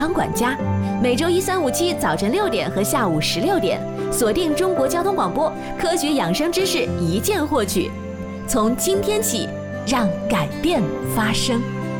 康管家，每周1、3、5、7早晨6点和下午16点，锁定中国交通广播，科学养生知识一键获取。从今天起，让改变发生。